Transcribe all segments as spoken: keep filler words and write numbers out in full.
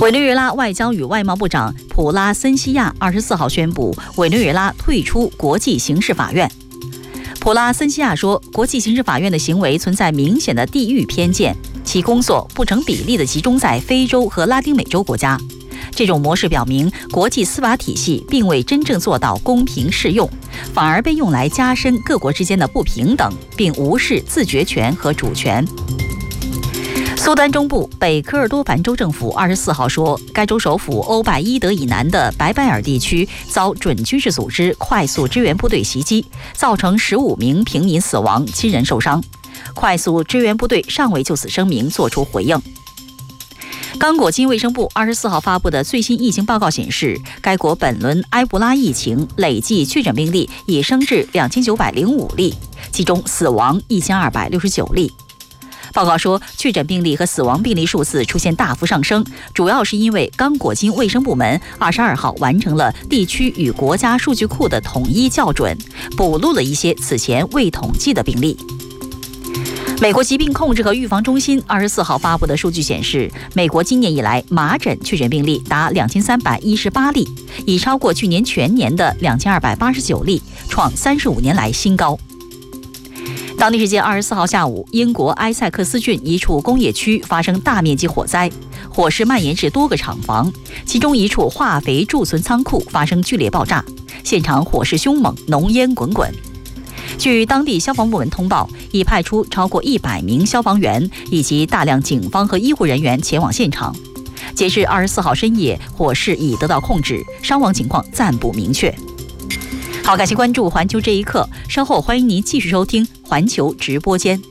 委内瑞拉外交与外贸部长普拉森西亚二十四号宣布，委内瑞拉退出国际刑事法院。普拉森西亚说，国际刑事法院的行为存在明显的地域偏见，其工作不成比例地集中在非洲和拉丁美洲国家。这种模式表明，国际司法体系并未真正做到公平适用，反而被用来加深各国之间的不平等，并无视自决权和主权。苏丹中部北科尔多凡州政府二十四号说，该州首府欧拜伊德以南的白拜尔地区遭准军事组织快速支援部队袭击，造成十五名平民死亡，七人受伤。快速支援部队尚未就此声明作出回应。刚果金卫生部二十四号发布的最新疫情报告显示，该国本轮埃博拉疫情累计确诊病例已升至两千九百零五例，其中死亡一千二百六十九例。报告说，确诊病例和死亡病例数字出现大幅上升，主要是因为刚果金卫生部门二十二号完成了地区与国家数据库的统一校准，补录了一些此前未统计的病例。美国疾病控制和预防中心二十四号发布的数据显示，美国今年以来麻疹确诊病例达两千三百一十八例，已超过去年全年的两千二百八十九例，创三十五年来新高。当地时间二十四号下午，英国埃塞克斯郡一处工业区发生大面积火灾，火势蔓延至多个厂房，其中一处化肥贮存仓库发生剧烈爆炸，现场火势凶猛，浓烟滚滚。据当地消防部门通报，已派出超过一百名消防员以及大量警方和医护人员前往现场。截至二十四号深夜，火势已得到控制，伤亡情况暂不明确。好，感谢关注环球这一刻，稍后欢迎您继续收听环球直播间。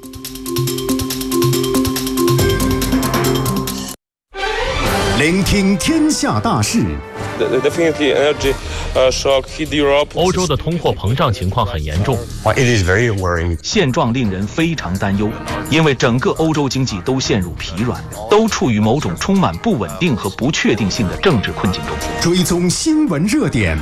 聆听天下大事。 欧洲的通货膨胀情况很严重， It is very worrying. 现状令人非常担忧，因为整个欧洲经济都陷入疲软，都处于某种充满不稳定和不确定性的政治困境中。 追踪新闻热点。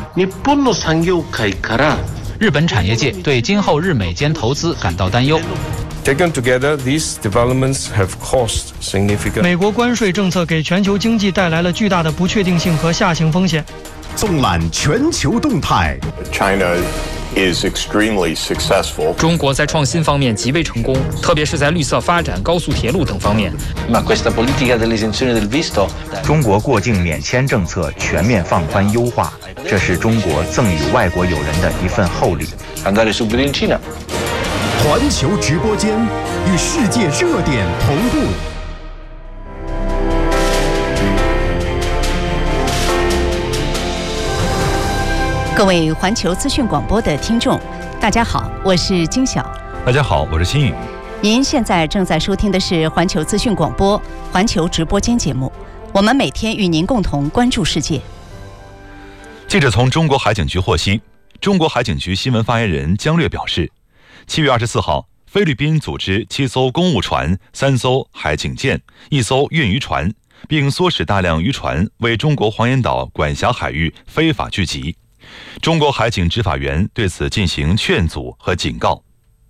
日本产业界对今后日美间投资感到担忧。 Taken together, these developments have caused significant. 美国关税政策给全球经济带来了巨大的不确定性和下行风险。 纵览全球动态。 China is extremely successful. 中国在创新方面极为成功，特别是在绿色发展、高速铁路等方面。 Ma questa politica dell'esenzione del visto. 中国过境免签政策全面放宽优化，这是中国赠予外国友人的一份厚礼。 Andare subito in Cina. 环球直播间与世界热点同步。 各位环球资讯广播的听众，大家好，我是金晓。 大家好，我是新宇。 您现在正在收听的是环球资讯广播环球直播间节目，我们每天与您共同关注世界。 记者从中国海警局获悉，中国海警局新闻发言人姜略表示，七月二十四号，菲律宾组织七艘公务船、三艘海警舰、一艘运渔船，并唆使大量渔船为中国黄岩岛管辖海域非法聚集。中国海警执法员对此进行劝阻和警告。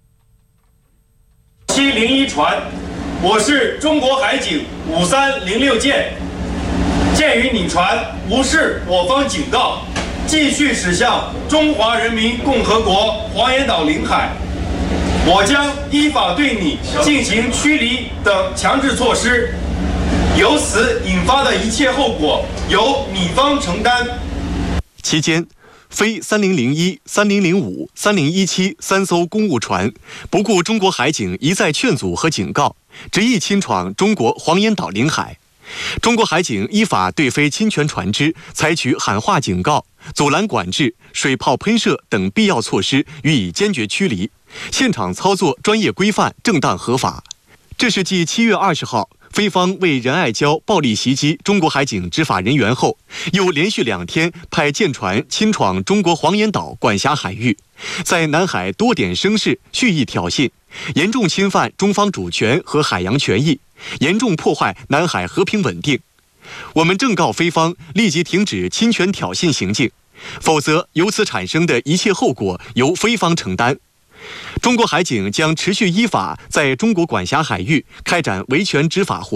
七零一船，我是中国海警五三零六舰，鉴于你船无视我方警告，继续驶向中华人民共和国黄岩岛领海，我将依法对你进行驱离等强制措施，由此引发的一切后果由你方承担。 期间，非三零零一、三零零五、三零一七三艘公务船不顾中国海警一再劝阻和警告，执意侵闯中国黄岩岛领海。中国海警依法对非侵权船只采取喊话警告、阻拦管制、水炮喷射等必要措施，予以坚决驱离。现场操作专业规范、正当合法。这是继七月二十号菲方为仁爱礁暴力袭击中国海警执法人员后，又连续两天派舰船侵闯中国黄岩岛管辖海域，在南海多点生事，蓄意挑衅，严重侵犯中方主权和海洋权益，严重破坏南海和平稳定。我们正告菲方立即停止侵权挑衅行径，否则由此产生的一切后果由菲方承担。中国海警将持续依法在中国管辖海域开展维权执法活动，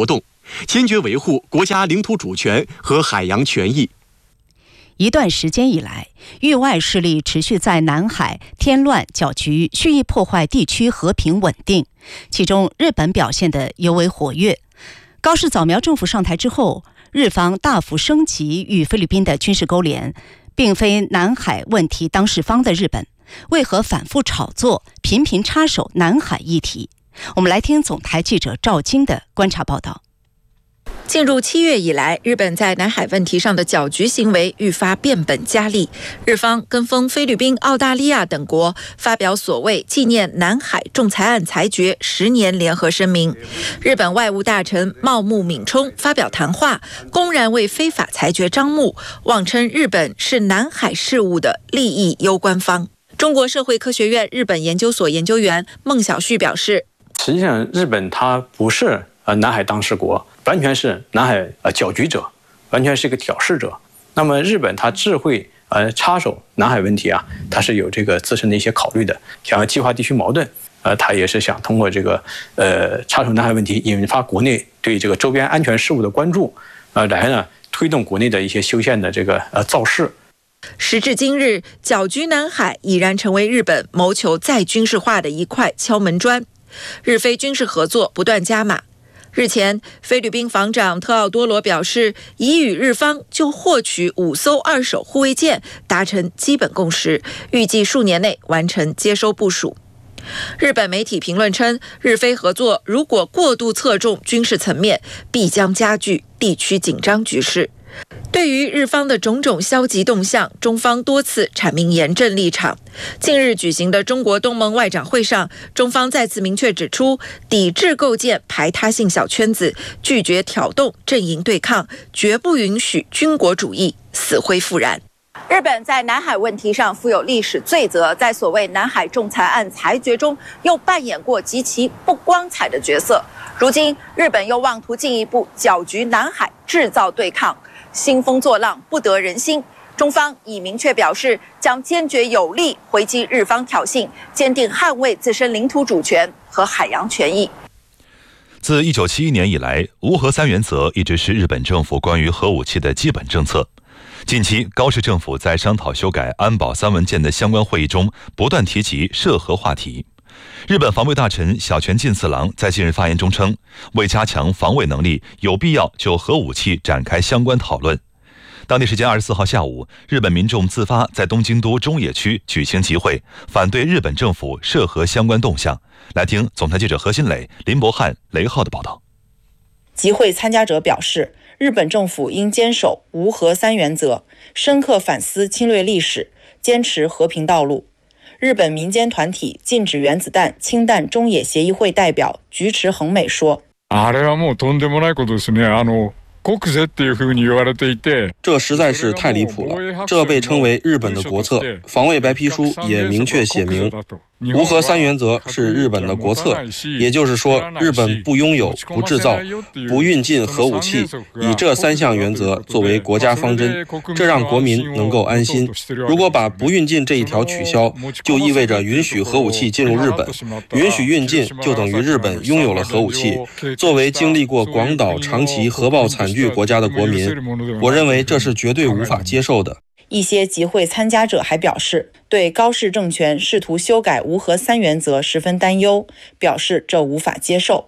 坚决维护国家领土主权和海洋权益。 一段时间以来，域外势力持续在南海添乱搅局，蓄意破坏地区和平稳定。其中，日本表现得尤为活跃。高市早苗政府上台之后，日方大幅升级与菲律宾的军事勾连，并非南海问题当事方的日本，为何反复炒作、频频插手南海议题？我们来听总台记者赵晶的观察报道。 进入七月以来，日本在南海问题上的搅局行为愈发变本加厉。日方跟风菲律宾、澳大利亚等国发表所谓纪念南海仲裁案裁决十年联合声明。日本外务大臣茂木敏充发表谈话，公然为非法裁决张目，妄称日本是南海事务的利益攸关方。中国社会科学院日本研究所研究员孟晓旭表示， 实际上日本它不是呃南海当事国，完全是南海呃搅局者，完全是一个挑事者。那么日本它智慧呃插手南海问题啊，它是有这个自身的一些考虑的，想要激化地区矛盾，呃，它也是想通过这个呃插手南海问题，引发国内对这个周边安全事务的关注，呃，来呢推动国内的一些修宪的这个呃造势。 时至今日，搅局南海已然成为日本谋求再军事化的一块敲门砖。日菲军事合作不断加码。日前，菲律宾防长特奥多罗表示，已与日方就获取五艘二手护卫舰达成基本共识，预计数年内完成接收部署。日本媒体评论称，日菲合作如果过度侧重军事层面，必将加剧地区紧张局势。对于日方的种种消极动向，中方多次阐明严正立场。近日举行的中国东盟外长会上，中方再次明确指出，抵制构建排他性小圈子，拒绝挑动阵营对抗，绝不允许军国主义死灰复燃。日本在南海问题上负有历史罪责，在所谓南海仲裁案裁决中又扮演过极其不光彩的角色。如今，日本又妄图进一步搅局南海，制造对抗，兴风作浪，不得人心。中方已明确表示，将坚决有力回击日方挑衅，坚定捍卫自身领土主权和海洋权益。 自一九七一年以来，无核三原则一直是日本政府关于核武器的基本政策。近期，高市政府在商讨修改安保三文件的相关会议中，不断提及涉核话题。日本防卫大臣小泉进次郎在近日发言中称，为加强防卫能力，有必要就核武器展开相关讨论。当地时间二十四号下午，日本民众自发在东京都中野区举行集会，反对日本政府涉核相关动向。来听总台记者何新磊、林伯汉、雷浩的报道。 集会参加者表示，日本政府应坚守无核三原则，深刻反思侵略历史，坚持和平道路。日本民间团体禁止原子弹氢弹中野协议会代表菊池恒美说， あれはもうとんでもないことですね。あの国是っていう風に言われていて， 这实在是太离谱了。这被称为日本的国策，防卫白皮书也明确写明，无核三原则是日本的国策，也就是说，日本不拥有、不制造、不运进核武器，以这三项原则作为国家方针，这让国民能够安心。如果把不运进这一条取消，就意味着允许核武器进入日本，允许运进就等于日本拥有了核武器。作为经历过广岛、长崎核爆惨剧国家的国民，我认为这是绝对无法接受的。 一些集会参加者还表示，对高市政权试图修改无核三原则十分担忧，表示这无法接受。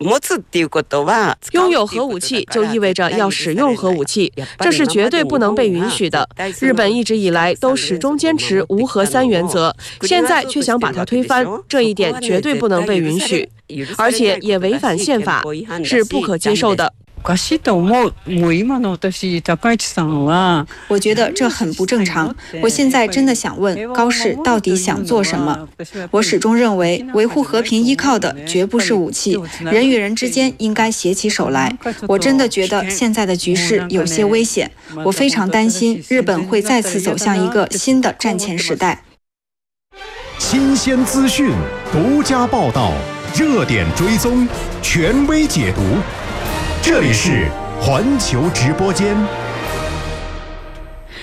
拥有核武器就意味着要使用核武器，这是绝对不能被允许的。日本一直以来都始终坚持无核三原则，现在却想把它推翻，这一点绝对不能被允许，而且也违反宪法，是不可接受的。 我觉得这很不正常。我现在真的想问，高市到底想做什么？我始终认为，维护和平依靠的绝不是武器，人与人之间应该携起手来。我真的觉得现在的局势有些危险，我非常担心日本会再次走向一个新的战前时代。 新鲜资讯，独家报道，热点追踪，权威解读。这里是环球直播间。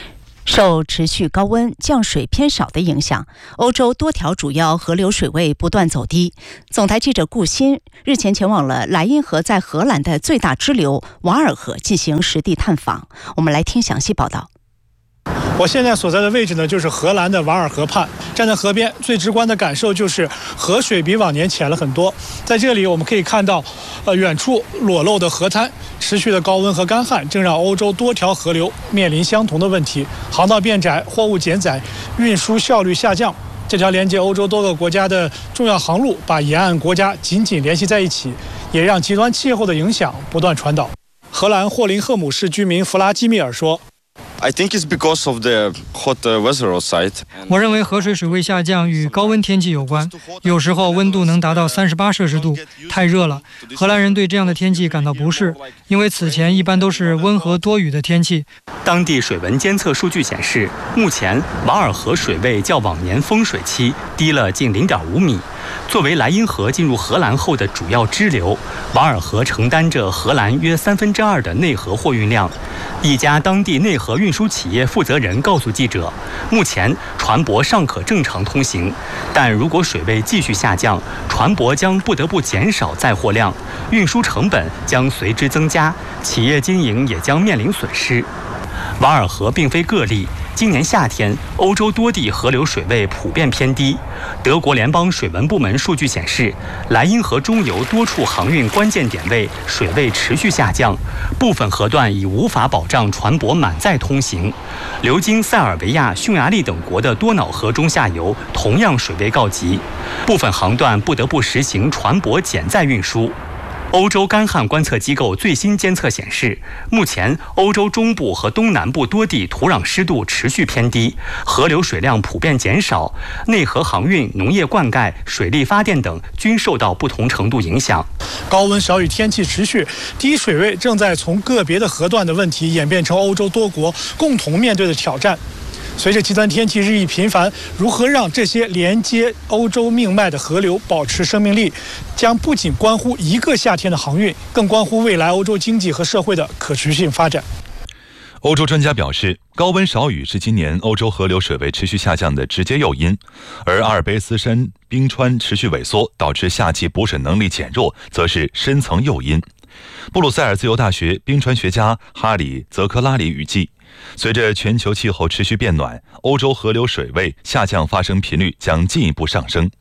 受持续高温、降水偏少的影响，欧洲多条主要河流水位不断走低。总台记者顾鑫日前前往了莱茵河在荷兰的最大支流瓦尔河进行实地探访。我们来听详细报道。 我现在所在的位置呢，就是荷兰的瓦尔河畔。站在河边，最直观的感受就是河水比往年浅了很多。在这里，我们可以看到，呃，远处裸露的河滩。持续的高温和干旱正让欧洲多条河流面临相同的问题：航道变窄、货物减载、运输效率下降。这条连接欧洲多个国家的重要航路，把沿岸国家紧紧联系在一起，也让极端气候的影响不断传导。荷兰霍林赫姆市居民弗拉基米尔说。 I think it's because of the hot weather outside. 我认为河水水位下降与高温天气有关，有时候温度能达到三十八摄氏度，太热了。荷兰人对这样的天气感到不适，因为此前一般都是温和多雨的天气。 当地水文监测数据显示，目前瓦尔河水位较往年丰水期低了近零点五米。作为莱茵河进入荷兰后的主要支流，瓦尔河承担着荷兰约三分之二的内河货运量。一家当地内河运输企业负责人告诉记者，目前船舶尚可正常通行，但如果水位继续下降，船舶将不得不减少载货量，运输成本将随之增加，企业经营也将面临损失。瓦尔河并非个例，今年夏天，欧洲多地河流水位普遍偏低。德国联邦水文部门数据显示，莱茵河中游多处航运关键点位水位持续下降，部分河段已无法保障船舶满载通行。流经塞尔维亚、匈牙利等国的多瑙河中下游同样水位告急，部分航段不得不实行船舶减载运输。欧洲干旱观测机构最新监测显示，目前欧洲中部和东南部多地土壤湿度持续偏低，河流水量普遍减少，内河航运、农业灌溉、水力发电等均受到不同程度影响。 高温少雨天气持续，低水位正在从个别的河段的问题演变成欧洲多国共同面对的挑战。随着极端天气日益频繁，如何让这些连接欧洲命脉的河流保持生命力，将不仅关乎一个夏天的航运，更关乎未来欧洲经济和社会的可持续性发展。 欧洲专家表示，高温少雨是今年欧洲河流水位持续下降的直接诱因，而阿尔卑斯山冰川持续萎缩，导致夏季补水能力减弱，则是深层诱因。布鲁塞尔自由大学冰川学家哈里·泽科拉里预计，随着全球气候持续变暖，欧洲河流水位下降发生频率将进一步上升。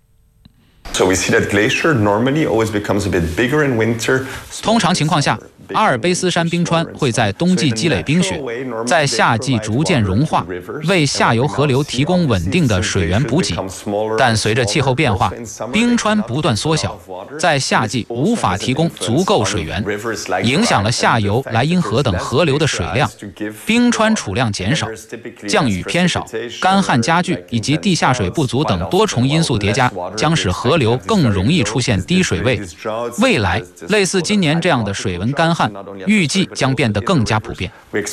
通常情况下，阿尔卑斯山冰川会在冬季积累冰雪，在夏季逐渐融化，为下游河流提供稳定的水源补给。但随着气候变化，冰川不断缩小，在夏季无法提供足够水源，影响了下游莱茵河等河流的水量，冰川储量减少，降雨偏少，干旱加剧以及地下水不足等多重因素叠加，将使河流更容易出现低水位。未来类似今年这样的水文干旱预计将变得更加普遍。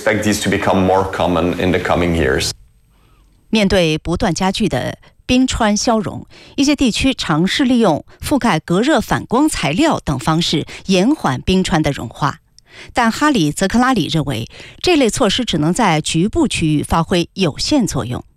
面对不断加剧的冰川消融，一些地区尝试利用覆盖隔热反光材料等方式延缓冰川的融化。但哈里·泽克拉里认为，这类措施只能在局部区域发挥有限作用。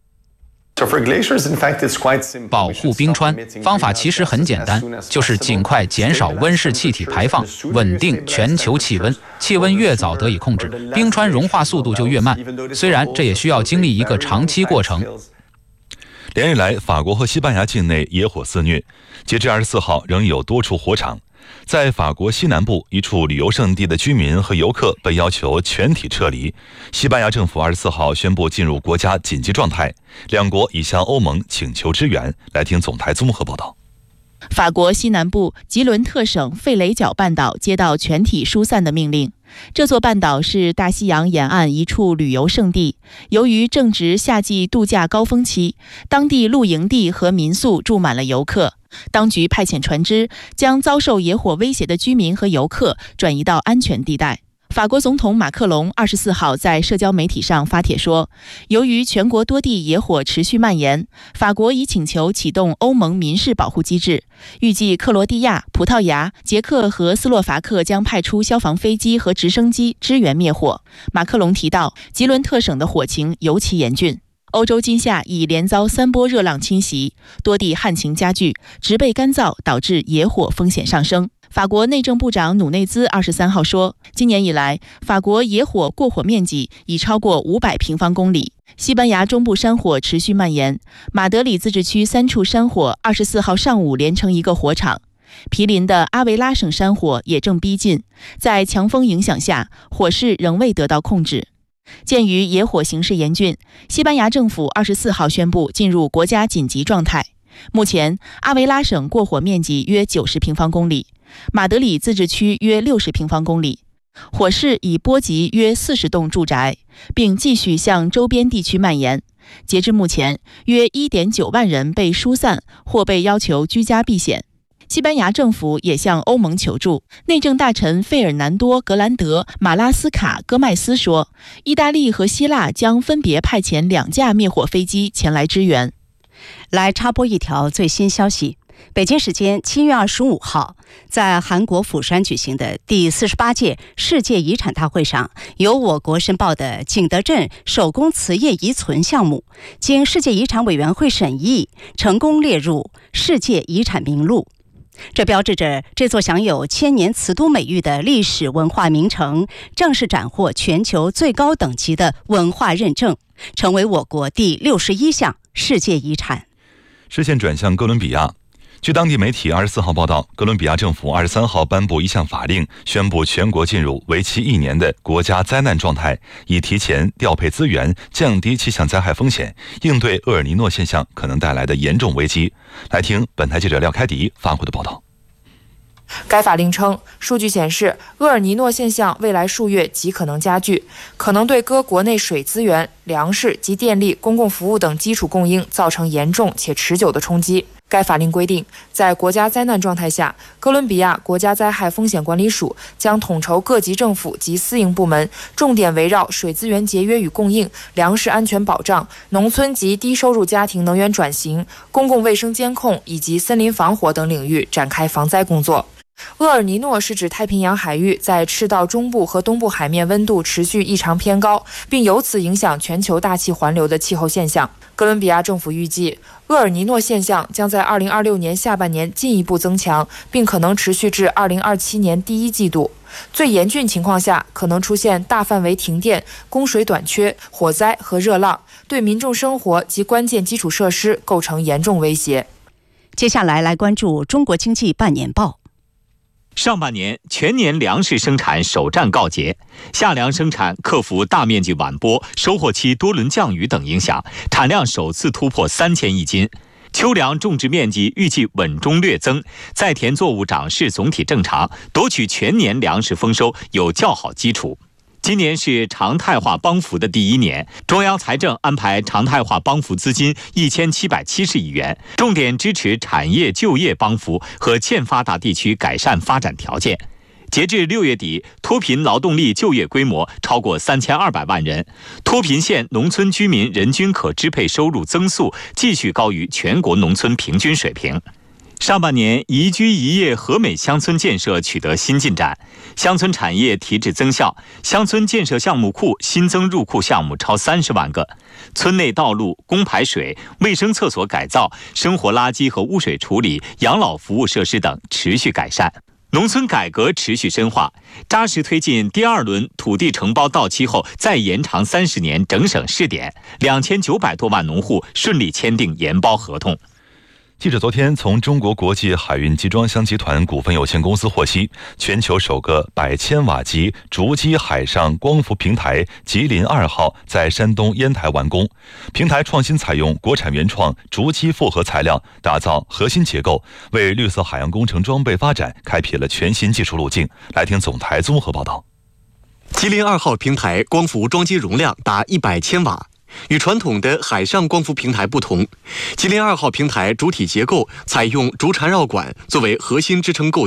保护冰川方法其实很简单，就是尽快减少温室气体排放，稳定全球气温。气温越早得以控制，冰川融化速度就越慢。虽然这也需要经历一个长期过程。 连日来，法国和西班牙境内野火肆虐，截至二十四号，仍有多处火场。在法国西南部一处旅游胜地的居民和游客被要求全体撤离。西班牙政府二十四号宣布进入国家紧急状态，两国已向欧盟请求支援。来听总台综合报道。 法国西南部吉伦特省费雷角半岛接到全体疏散的命令。这座半岛是大西洋沿岸一处旅游胜地，由于正值夏季度假高峰期，当地露营地和民宿住满了游客。当局派遣船只将遭受野火威胁的居民和游客转移到安全地带。 法国总统马克龙二十四号在社交媒体上发帖说，由于全国多地野火持续蔓延，法国已请求启动欧盟民事保护机制，预计克罗地亚、葡萄牙、捷克和斯洛伐克将派出消防飞机和直升机支援灭火。马克龙提到，吉伦特省的火情尤其严峻。欧洲今夏已连遭三波热浪侵袭，多地旱情加剧，植被干燥导致野火风险上升。法国内政部长努内兹二十三号说，今年以来，法国野火过火面积已超过五百平方公里。西班牙中部山火持续蔓延，马德里自治区三处山火二十四号上午连成一个火场。毗邻的阿维拉省山火也正逼近，在强风影响下，火势仍未得到控制。鉴于野火形势严峻，西班牙政府二十四号宣布进入国家紧急状态。目前，阿维拉省过火面积约九十平方公里，马德里自治区约六十平方公里，火势已波及约四十栋住宅，并继续向周边地区蔓延。截至目前，约 一点九万人被疏散或被要求居家避险。西班牙政府也向欧盟求助。内政大臣费尔南多·格兰德·马拉斯卡戈麦斯说，意大利和希腊将分别派遣两架灭火飞机前来支援。 来插播一条最新消息。北京时间七月二十五号，在韩国釜山举行的第四十八届世界遗产大会上，由我国申报的景德镇手工瓷业遗存项目，经世界遗产委员会审议，成功列入世界遗产名录。这标志着这座享有千年瓷都美誉的历史文化名城正式斩获全球最高等级的文化认证，成为我国第六十一项世界遗产。 视线转向哥伦比亚。据当地媒体二十四号报道，哥伦比亚政府二十三号颁布一项法令，宣布全国进入为期一年的国家灾难状态，以提前调配资源，降低气象灾害风险，应对厄尔尼诺现象可能带来的严重危机。来听本台记者廖开迪发回的报道。 该法令称，数据显示，厄尔尼诺现象未来数月极可能加剧，可能对各国内水资源、粮食及电力、公共服务等基础供应造成严重且持久的冲击。该法令规定，在国家灾难状态下，哥伦比亚国家灾害风险管理署将统筹各级政府及私营部门，重点围绕水资源节约与供应、粮食安全保障、农村及低收入家庭能源转型、公共卫生监控以及森林防火等领域展开防灾工作。厄尔尼诺是指太平洋海域在赤道中部和东部海面温度持续异常偏高，并由此影响全球大气环流的气候现象。哥伦比亚政府预计，厄尔尼诺现象将在二零二六年下半年进一步增强，并可能持续至二零二七年第一季度。最严峻情况下，可能出现大范围停电、供水短缺、火灾和热浪，对民众生活及关键基础设施构成严重威胁。 接下来来关注中国经济半年报。 上半年全年粮食生产首战告捷，夏粮生产克服大面积晚播、收获期多轮降雨等影响，产量首次突破三千亿斤。秋粮种植面积预计稳中略增，在田作物长势总体正常，夺取全年粮食丰收有较好基础。今年是常态化帮扶的第一年，中央财政安排常态化帮扶资金一千七百七十亿元，重点支持产业就业帮扶和欠发达地区改善发展条件。截至六月底，脱贫劳动力就业规模超过三千二百万人，脱贫县农村居民人均可支配收入增速继续高于全国农村平均水平。上半年宜居宜业和美乡村建设取得新进展，乡村产业提质增效，乡村建设项目库新增入库项目超三十万个，村内道路、供排水、卫生厕所改造、生活垃圾和污水处理、养老服务设施等持续改善。农村改革持续深化，扎实推进第二轮土地承包到期后再延长三十年整省试点，两千九百多万农户顺利签订研包合同。 记者昨天从中国国际海运集装箱集团股份有限公司获悉，全球首个百千瓦级逐基海上光伏平台吉林二号在山东烟台完工。平台创新采用国产原创逐基复合材料，打造核心结构，为绿色海洋工程装备发展开辟了全新技术路径。来听总台综合报道。 吉林二号平台光伏装机容量达一百千瓦。与传统的海上光伏平台不同，吉林二号平台主体结构采用竹缠绕管作为核心支撑构件，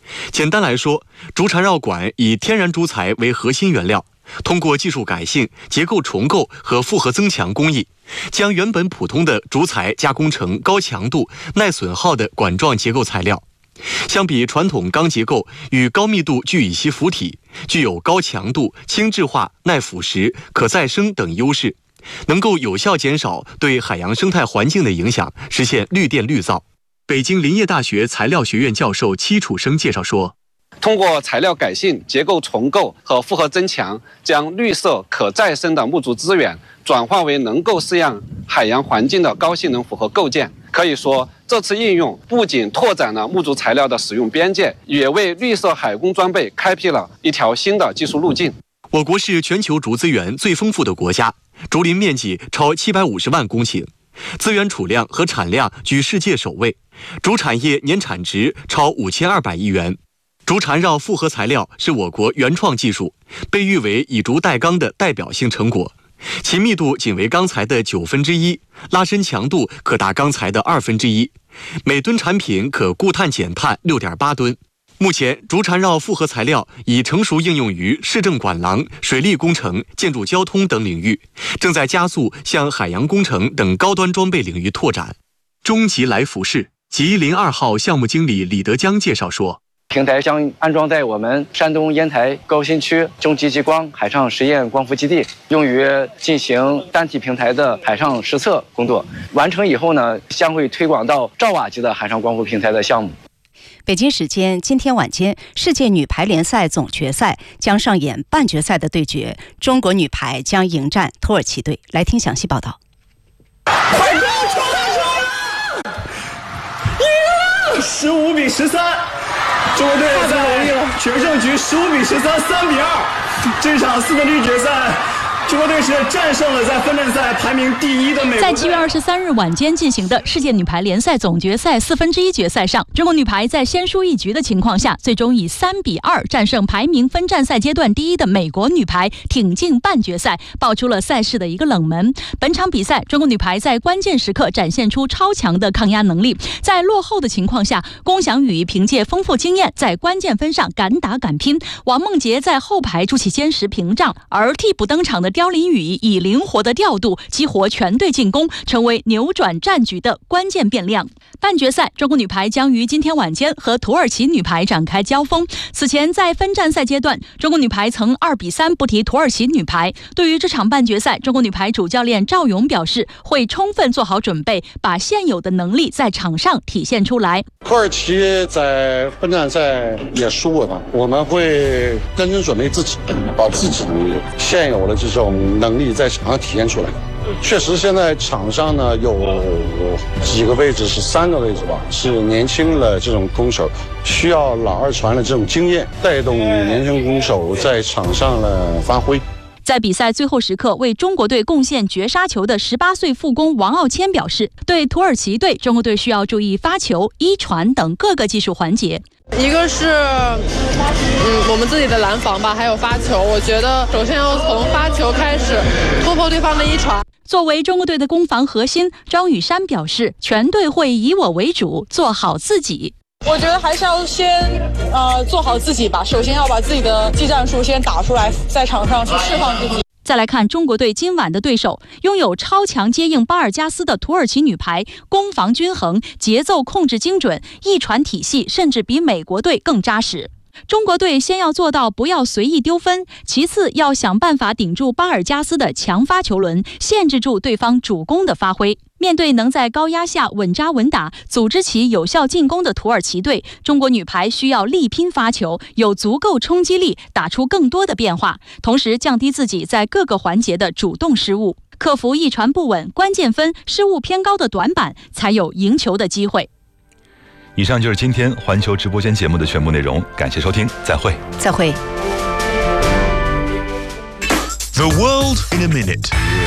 简单来说，竹缠绕管以天然竹材为核心原料，通过技术改性、结构重构和复合增强工艺，将原本普通的竹材加工成高强度、耐损耗的管状结构材料。相比传统钢结构与高密度聚乙烯浮体，具有高强度、轻质化、耐腐蚀、可再生等优势，能够有效减少对海洋生态环境的影响，实现绿电绿造。北京林业大学材料学院教授戚楚生介绍说， 通过材料改性、结构重构和复合增强，将绿色可再生的木竹资源转化为能够适应海洋环境的高性能复合构件。可以说，这次应用不仅拓展了木竹材料的使用边界，也为绿色海工装备开辟了一条新的技术路径。 我国是全球竹资源最丰富的国家，竹林面积超七百五十万公顷，资源储量和产量居世界首位，竹产业年产值超五千二百亿元。竹缠绕复合材料是我国原创技术，被誉为以竹代钢的代表性成果。其密度仅为钢材的九分之一，拉伸强度可达钢材的二分之一，每吨产品可固碳减碳六点八吨。目前，竹缠绕复合材料已成熟应用于市政管廊、水利工程、建筑交通等领域，正在加速向海洋工程等高端装备领域拓展。中吉来福士吉林二号项目经理李德江介绍说， 平台将安装在我们山东烟台高新区中极激光海上实验光伏基地，用于进行单体平台的海上实测工作。完成以后呢，将会推广到兆瓦级的海上光伏平台的项目。 北京时间今天晚间，世界女排联赛总决赛将上演半决赛的对决，中国女排将迎战土耳其队。来听详细报道。 快点冲十五比十三，中国队在决胜局十五比十三，三比二。这场四分之一决赛，中国队是战胜了在分站赛排名第一的美国队。 在七月二十三日晚间进行的世界女排联赛总决赛四分之一决赛上，中国女排在先输一局的情况下，最终以三比二战胜排名分站赛阶段第一的美国女排，挺进半决赛，爆出了赛事的一个冷门。本场比赛，中国女排在关键时刻展现出超强的抗压能力，在落后的情况下，龚翔宇凭借丰富经验，在关键分上敢打敢拼，王梦洁在后排筑起坚实屏障，而替补登场的刁林宇以灵活的调度激活全队进攻，成为扭转战局的关键变量。半决赛，中国女排将于今天晚间和土耳其女排展开交锋。此前在分站赛阶段，中国女排曾二比三不敌土耳其女排。对于这场半决赛，中国女排主教练赵勇表示，会充分做好准备，把现有的能力在场上体现出来。 土耳其在分站赛也输了，我们会认真准备自己，把自己现有的这种能力在场上体现出来。确实，现在场上呢有几个位置，是三个位置吧，是年轻的这种攻手，需要老二传的这种经验，带动年轻攻手在场上的发挥。 在比赛最后时刻为中国队贡献绝杀球的十八岁副攻王傲谦表示，对土耳其队，中国队需要注意发球、一传等各个技术环节。 一个是，嗯，我们自己的拦防吧，还有发球。我觉得首先要从发球开始，突破对方的一传。 作为中国队的攻防核心，张雨珊表示，全队会以我为主，做好自己。 我觉得还是要先呃做好自己吧，首先要把自己的技战术先打出来，在场上去释放自己。 再来看中国队今晚的对手，拥有超强接应巴尔加斯的土耳其女排，攻防均衡，节奏控制精准，一传体系甚至比美国队更扎实。中国队先要做到不要随意丢分，其次要想办法顶住巴尔加斯的强发球轮，限制住对方主攻的发挥。面对能在高压下稳扎稳打，组织起有效进攻的土耳其队，中国女排需要力拼发球，有足够冲击力，打出更多的变化，同时降低自己在各个环节的主动失误，克服一传不稳、关键分失误偏高的短板，才有赢球的机会。 以上就是今天环球直播间节目的全部内容，感谢收听，再会。 再会。 The world in a minute。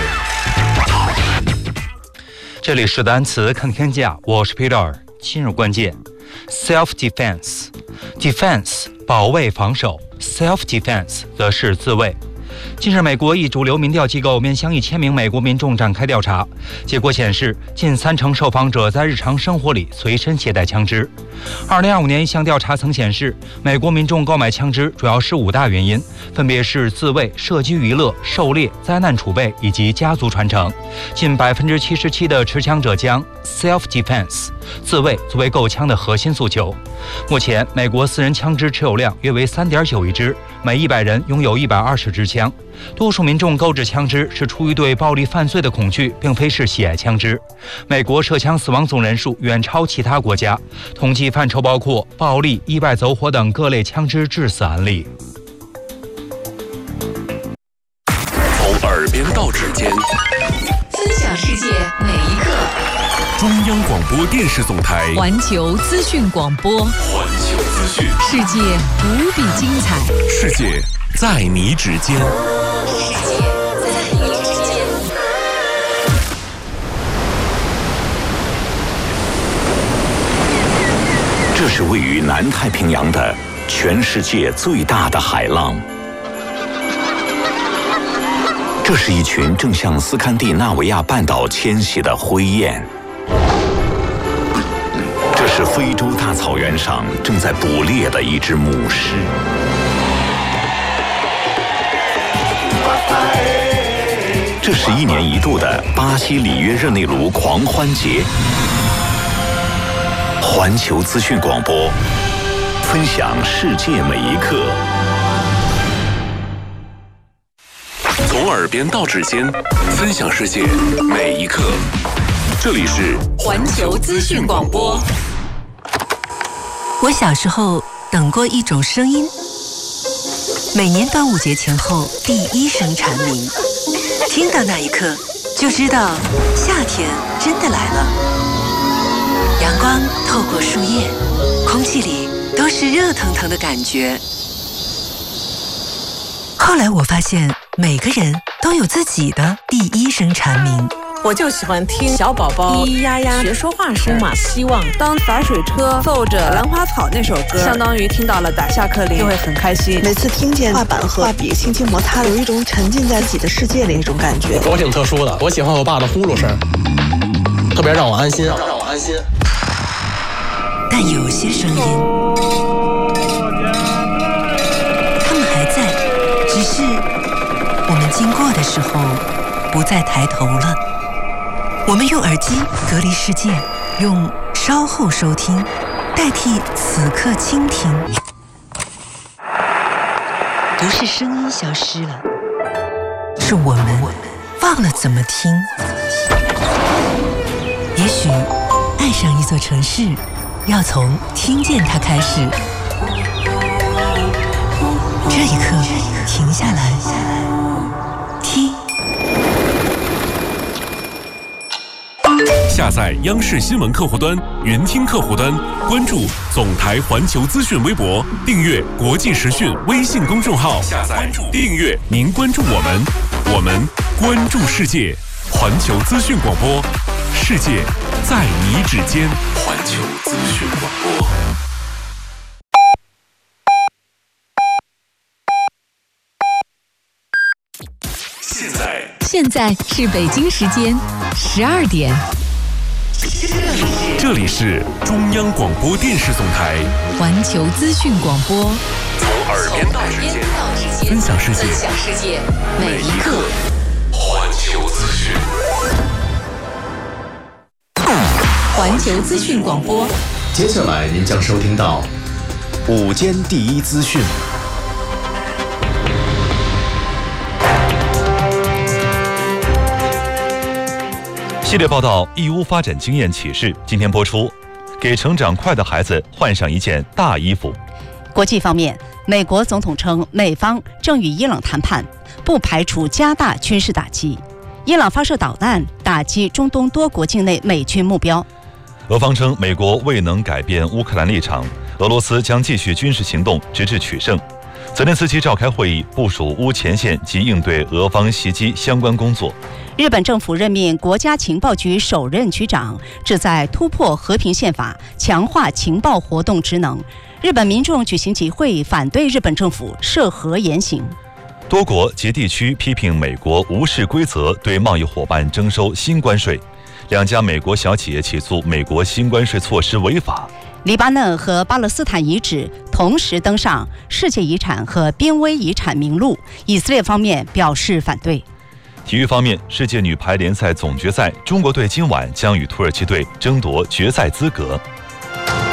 这里是单词看天下，我是 Peter。今日关键 ：self defense，defense 保卫防守 ，self defense 则是自卫。 近日，美国一主流民调机构面向一千名美国民众展开调查，结果显示，近三成受访者在日常生活里随身携带枪支。二零二五年一项调查曾显示，美国民众购买枪支主要是五大原因，分别是自卫、射击娱乐、狩猎、灾难储备以及家族传承。近百分之七十七的持枪者将 self-defense 自卫作为购枪的核心诉求。目前，美国私人枪支持有量约为三点九亿支，每一百人拥有一百二十支枪。多数民众购置枪支是出于对暴力犯罪的恐惧，并非是喜爱枪支。美国涉枪死亡总人数远超其他国家，统计范畴包括暴力、意外走火等各类枪支致死案例。 从耳边到指尖， 分享世界每一刻。 中央广播电视总台环球资讯广播， 环球资讯， 世界无比精彩， 世界在你指尖。 世界在你指尖。 这是位于南太平洋的全世界最大的海浪。这是一群正向斯堪的纳维亚半岛迁徙的灰雁。这是非洲大草原上正在捕猎的一只母狮。这是一年一度的巴西里约热内卢狂欢节。环球资讯广播，分享世界每一刻。从耳边到指尖，分享世界每一刻。这里是环球资讯广播。 我小时候等过一种声音，每年端午节前后第一声蝉鸣，听到那一刻就知道夏天真的来了。阳光透过树叶，空气里都是热腾腾的感觉。后来我发现每个人都有自己的第一声蝉鸣。 我就喜欢听小宝宝咿咿呀呀学说话声，充满希望。当洒水车奏着《兰花草》那首歌，相当于听到了打下课铃，就会很开心。 每次听见画板和画笔轻轻摩擦，有一种沉浸在自己的世界里那种感觉。 我挺特殊的，我喜欢我爸的呼噜声，特别让我安心，让我安心。 但有些声音，他们还在，只是我们经过的时候不再抬头了。我们用耳机隔离世界，用稍后收听代替此刻倾听。不是声音消失了，是我们忘了怎么听。也许爱上一座城市，要从听见它开始。这一刻，停下来，听。 下载央视新闻客户端、云听客户端，关注总台环球资讯微博，订阅国际时讯微信公众号，下载订阅，您关注我们，我们关注世界。环球资讯广播，世界在你指尖。环球资讯广播。 现在，现在是北京时间十二点。 这里是中央广播电视总台环球资讯广播， 从耳边到指尖，分享世界， 分享世界每一刻。 环球资讯， 环球资讯广播。 接下来您将收听到午间第一资讯。 系列报道义乌发展经验启示，今天播出。给成长快的孩子换上一件大衣服。 国际方面，美国总统称美方正与伊朗谈判，不排除加大军事打击。伊朗发射导弹打击中东多国境内美军目标。 俄方称美国未能改变乌克兰立场，俄罗斯将继续军事行动直至取胜。泽连斯基召开会议，部署乌前线及应对俄方袭击相关工作。 日本政府任命国家情报局首任局长，旨在突破和平宪法，强化情报活动职能。日本民众举行集会，反对日本政府涉核言行。 多国及地区批评美国无视规则对贸易伙伴征收新关税，两家美国小企业起诉美国新关税措施违法。 黎巴嫩和巴勒斯坦遗址同时登上世界遗产和濒危遗产名录，以色列方面表示反对。 体育方面，世界女排联赛总决赛，中国队今晚将与土耳其队争夺决赛资格。